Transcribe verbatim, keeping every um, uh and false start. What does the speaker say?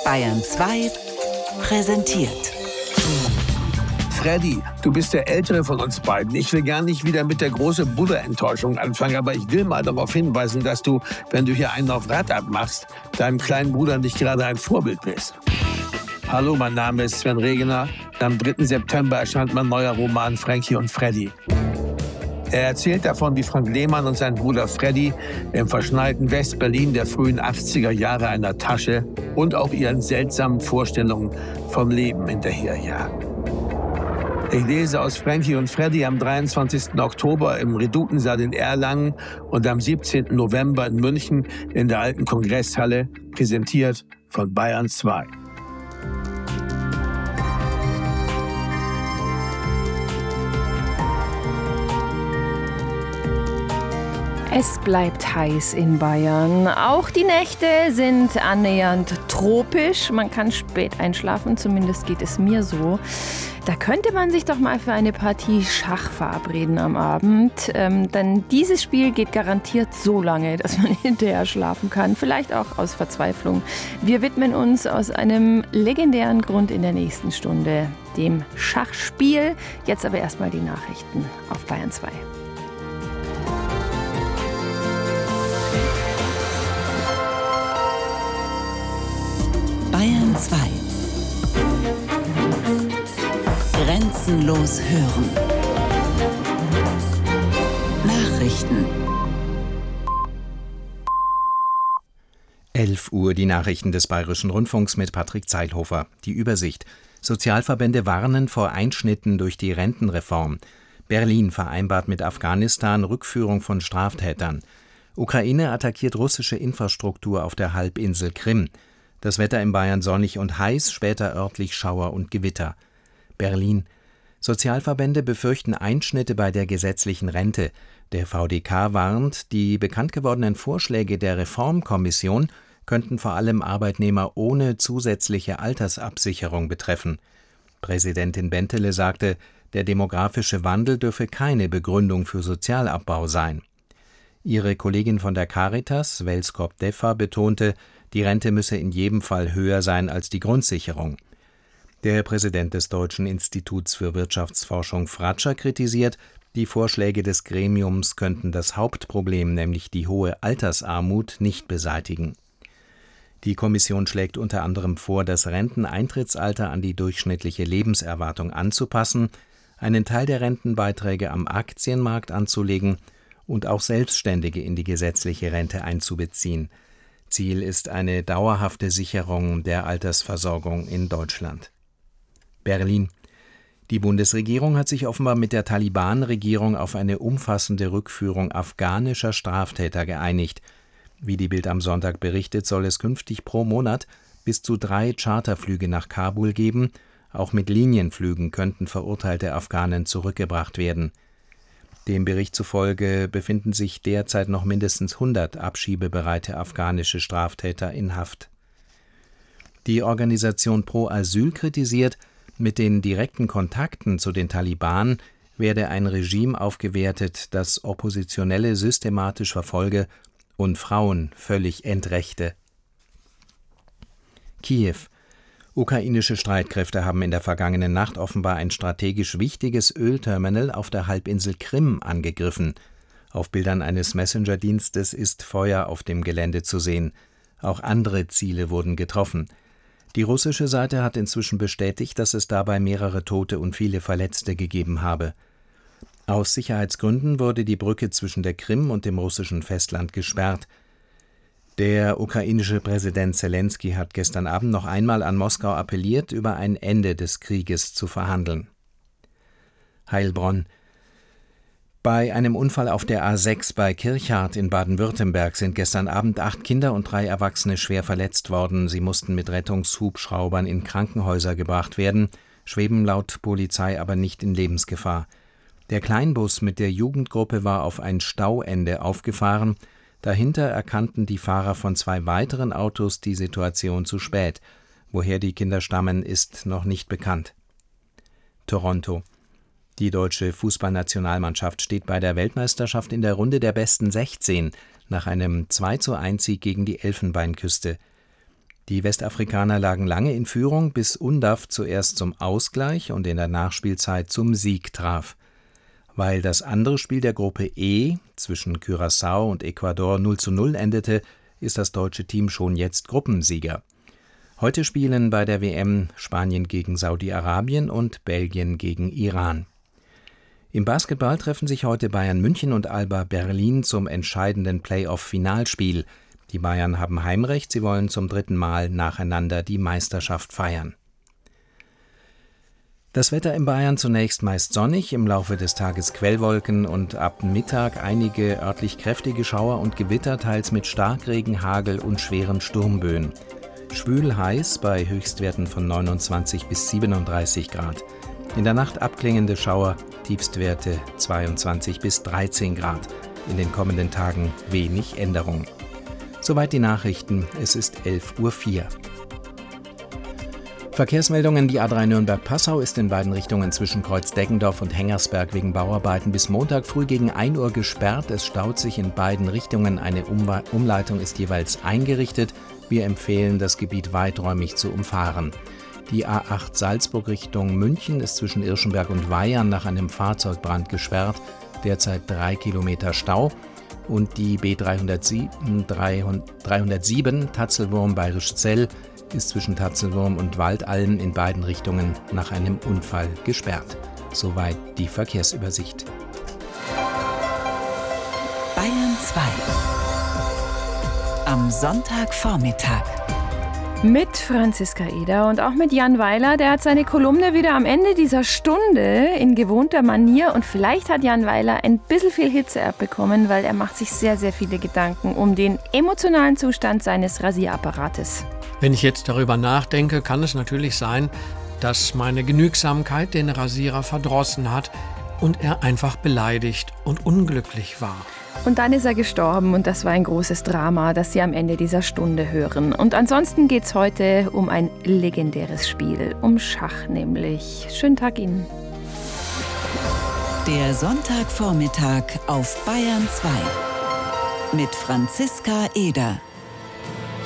Bayern zwei präsentiert. Freddy, du bist der Ältere von uns beiden. Ich will gar nicht wieder mit der großen Bruderenttäuschung anfangen, aber ich will mal darauf hinweisen, dass du, wenn du hier einen auf Rad abmachst, deinem kleinen Bruder nicht gerade ein Vorbild bist. Hallo, mein Name ist Sven Regener. Am dritten September erscheint mein neuer Roman Frankie und Freddy. Er erzählt davon, wie Frank Lehmann und sein Bruder Freddy im verschneiten West-Berlin der frühen achtziger Jahre einer Tasche und auch ihren seltsamen Vorstellungen vom Leben hinterherjagen. Ich lese aus Frankie und Freddy am dreiundzwanzigsten Oktober im Redutensaal in Erlangen und am siebzehnten November in München in der alten Kongresshalle, präsentiert von Bayern zwei. Es bleibt heiß in Bayern. Auch die Nächte sind annähernd tropisch. Man kann spät einschlafen, zumindest geht es mir so. Da könnte man sich doch mal für eine Partie Schach verabreden am Abend. Ähm, denn dieses Spiel geht garantiert so lange, dass man hinterher schlafen kann. Vielleicht auch aus Verzweiflung. Wir widmen uns aus einem legendären Grund in der nächsten Stunde dem Schachspiel. Jetzt aber erstmal die Nachrichten auf Bayern zwei. Bayern zwei. Grenzenlos hören. Nachrichten. elf Uhr, die Nachrichten des Bayerischen Rundfunks mit Patrick Zeilhofer. Die Übersicht. Sozialverbände warnen vor Einschnitten durch die Rentenreform. Berlin vereinbart mit Afghanistan Rückführung von Straftätern. Ukraine attackiert russische Infrastruktur auf der Halbinsel Krim. Das Wetter in Bayern sonnig und heiß, später örtlich Schauer und Gewitter. Berlin. Sozialverbände befürchten Einschnitte bei der gesetzlichen Rente. Der V D K warnt, die bekannt gewordenen Vorschläge der Reformkommission könnten vor allem Arbeitnehmer ohne zusätzliche Altersabsicherung betreffen. Präsidentin Bentele sagte, der demografische Wandel dürfe keine Begründung für Sozialabbau sein. Ihre Kollegin von der Caritas, Welskop Deffa, betonte, die Rente müsse in jedem Fall höher sein als die Grundsicherung. Der Präsident des Deutschen Instituts für Wirtschaftsforschung Fratscher kritisiert, die Vorschläge des Gremiums könnten das Hauptproblem, nämlich die hohe Altersarmut, nicht beseitigen. Die Kommission schlägt unter anderem vor, das Renteneintrittsalter an die durchschnittliche Lebenserwartung anzupassen, einen Teil der Rentenbeiträge am Aktienmarkt anzulegen und auch Selbstständige in die gesetzliche Rente einzubeziehen. Ziel ist eine dauerhafte Sicherung der Altersversorgung in Deutschland. Berlin. Die Bundesregierung hat sich offenbar mit der Taliban-Regierung auf eine umfassende Rückführung afghanischer Straftäter geeinigt. Wie die Bild am Sonntag berichtet, soll es künftig pro Monat bis zu drei Charterflüge nach Kabul geben. Auch mit Linienflügen könnten verurteilte Afghanen zurückgebracht werden. Dem Bericht zufolge befinden sich derzeit noch mindestens hundert abschiebebereite afghanische Straftäter in Haft. Die Organisation Pro Asyl kritisiert, mit den direkten Kontakten zu den Taliban werde ein Regime aufgewertet, das Oppositionelle systematisch verfolge und Frauen völlig entrechte. Kiew. Ukrainische Streitkräfte haben in der vergangenen Nacht offenbar ein strategisch wichtiges Ölterminal auf der Halbinsel Krim angegriffen. Auf Bildern eines Messenger-Dienstes ist Feuer auf dem Gelände zu sehen. Auch andere Ziele wurden getroffen. Die russische Seite hat inzwischen bestätigt, dass es dabei mehrere Tote und viele Verletzte gegeben habe. Aus Sicherheitsgründen wurde die Brücke zwischen der Krim und dem russischen Festland gesperrt. Der ukrainische Präsident Selenskyj hat gestern Abend noch einmal an Moskau appelliert, über ein Ende des Krieges zu verhandeln. Heilbronn. Bei einem Unfall auf der A sechs bei Kirchardt in Baden-Württemberg sind gestern Abend acht Kinder und drei Erwachsene schwer verletzt worden. Sie mussten mit Rettungshubschraubern in Krankenhäuser gebracht werden, schweben laut Polizei aber nicht in Lebensgefahr. Der Kleinbus mit der Jugendgruppe war auf ein Stauende aufgefahren. Dahinter erkannten die Fahrer von zwei weiteren Autos die Situation zu spät. Woher die Kinder stammen, ist noch nicht bekannt. Toronto. Die deutsche Fußballnationalmannschaft steht bei der Weltmeisterschaft in der Runde der besten sechzehn nach einem zwei zu eins Sieg gegen die Elfenbeinküste. Die Westafrikaner lagen lange in Führung, bis Undav zuerst zum Ausgleich und in der Nachspielzeit zum Sieg traf. Weil das andere Spiel der Gruppe E zwischen Curaçao und Ecuador null zu null endete, ist das deutsche Team schon jetzt Gruppensieger. Heute spielen bei der W M Spanien gegen Saudi-Arabien und Belgien gegen Iran. Im Basketball treffen sich heute Bayern München und Alba Berlin zum entscheidenden Playoff-Finalspiel. Die Bayern haben Heimrecht, sie wollen zum dritten Mal nacheinander die Meisterschaft feiern. Das Wetter in Bayern zunächst meist sonnig, im Laufe des Tages Quellwolken und ab Mittag einige örtlich kräftige Schauer und Gewitter, teils mit Starkregen, Hagel und schweren Sturmböen. Schwül heiß bei Höchstwerten von neunundzwanzig bis siebenunddreißig Grad. In der Nacht abklingende Schauer, Tiefstwerte zweiundzwanzig bis dreizehn Grad. In den kommenden Tagen wenig Änderung. Soweit die Nachrichten, es ist elf Uhr vier. Verkehrsmeldungen: Die A drei Nürnberg-Passau ist in beiden Richtungen zwischen Kreuz-Deggendorf und Hengersberg wegen Bauarbeiten bis Montag früh gegen ein Uhr gesperrt. Es staut sich in beiden Richtungen. Eine Umwe- Umleitung ist jeweils eingerichtet. Wir empfehlen, das Gebiet weiträumig zu umfahren. Die A acht Salzburg Richtung München ist zwischen Irschenberg und Weyern nach einem Fahrzeugbrand gesperrt. Derzeit drei Kilometer Stau. Und die B dreihundertsieben Tatzelwurm-Bayrischzell ist zwischen Tatzelwurm und Waldalm in beiden Richtungen nach einem Unfall gesperrt. Soweit die Verkehrsübersicht. Bayern zwei. Am Sonntagvormittag. Mit Franziska Eder und auch mit Jan Weiler. Der hat seine Kolumne wieder am Ende dieser Stunde in gewohnter Manier. Und vielleicht hat Jan Weiler ein bisschen viel Hitze abbekommen, weil er macht sich sehr, sehr viele Gedanken um den emotionalen Zustand seines Rasierapparates. Wenn ich jetzt darüber nachdenke, kann es natürlich sein, dass meine Genügsamkeit den Rasierer verdrossen hat und er einfach beleidigt und unglücklich war. Und dann ist er gestorben und das war ein großes Drama, das Sie am Ende dieser Stunde hören. Und ansonsten geht es heute um ein legendäres Spiel, um Schach nämlich. Schönen Tag Ihnen. Der Sonntagvormittag auf Bayern zwei mit Franziska Eder.